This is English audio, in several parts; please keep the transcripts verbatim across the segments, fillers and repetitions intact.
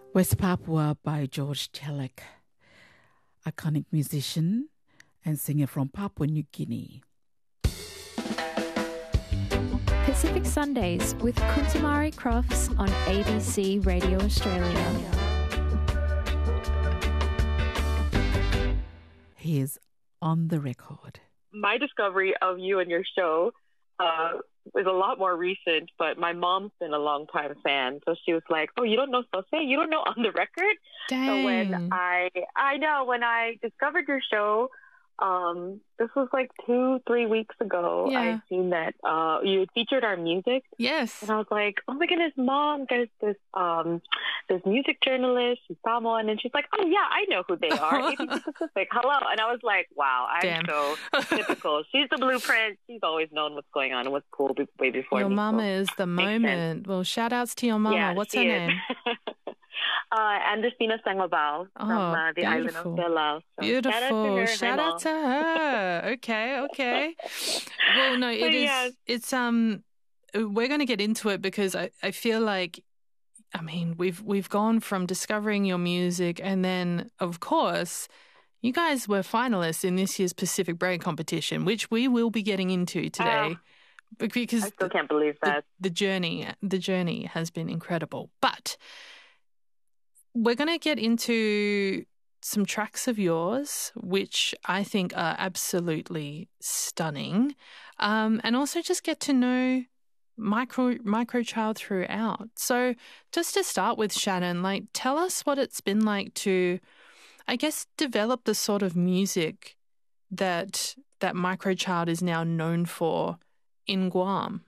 West Papua by George Telek, iconic musician and singer from Papua New Guinea. Pacific Sundays with Kuntamari Crofts on A B C Radio Australia. He is on the record. My discovery of you and your show uh, is a lot more recent, but my mom's been a long time fan. So she was like, oh, you don't know Sose? You don't know On the Record? Dang. So when I, I know, when I discovered your show, um, this was like two, three weeks ago. Yeah. I had seen that uh, you had featured our music. Yes. And I was like, oh my goodness, Mom, there's this um, this music journalist, she's Samoan, and she's like, oh yeah, I know who they are, A B C Pacific, hello. And I was like, wow, I'm Damn. so typical. She's the blueprint. She's always known what's going on and what's cool be- way before Your me. mama So is the makes moment. Well, shout outs to your mama. yeah, What's her she name? is. uh, Andersina Sangobal from Oh, uh, the island of beautiful. Palau. So Beautiful. Shout out to her. Shout Hi, out Mom. to her. Okay, okay. Well, no, it But is. yes. It's um. We're going to get into it because I, I feel like, I mean, we've we've gone from discovering your music, and then of course, you guys were finalists in this year's Pacific Break competition, which we will be getting into today. Ah, because I still can't believe the, that. the journey the journey has been incredible. But we're going to get into some tracks of yours, which I think are absolutely stunning, um, and also just get to know Micro Microchild throughout. So just to start with, Shannon, like tell us what it's been like to, I guess, develop the sort of music that that Microchild is now known for in Guam.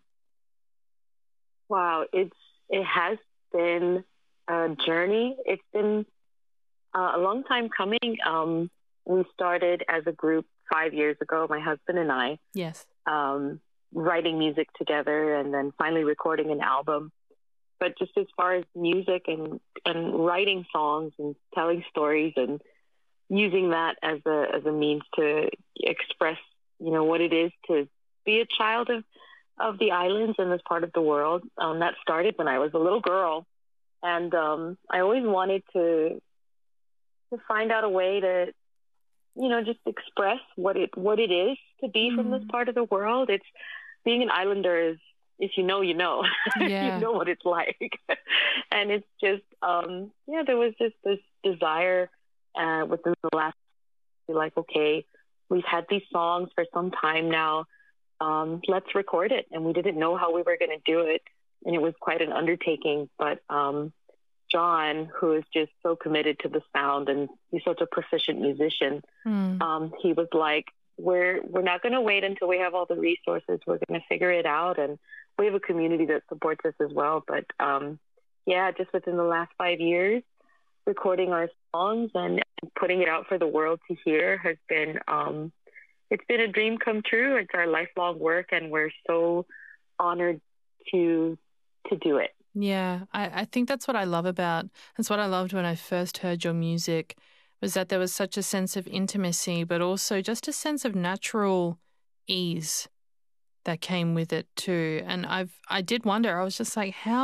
Wow, it's it has been a journey. It's been uh, a long time coming. Um, we started as a group five years ago, my husband and I, Yes. um, writing music together and then finally recording an album. But just as far as music and, and writing songs and telling stories and using that as a as a means to express, you know, what it is to be a child of of the islands and this part of the world. Um, that started when I was a little girl, and um, I always wanted to to find out a way to, you know, just express what it what it is to be mm. from this part of the world. It's being an islander is, if you know, you know, Yeah. you know what it's like, and it's just, um, yeah, there was just this desire uh, within the last, like, okay, we've had these songs for some time now. Um, let's record it. And we didn't know how we were going to do it. And it was quite an undertaking. But um, John, who is just so committed to the sound and he's such a proficient musician, Mm. um, he was like, we're, we're not going to wait until we have all the resources. We're going to figure it out. And we have a community that supports us as well. But um, yeah, just within the last five years, recording our songs and putting it out for the world to hear has been, um, it's been a dream come true. It's our lifelong work, and we're so honored to to do it. Yeah, I, I think that's what I love about, that's what I loved when I first heard your music, was that there was such a sense of intimacy, but also just a sense of natural ease that came with it too. And I've, I did wonder, I was just like, how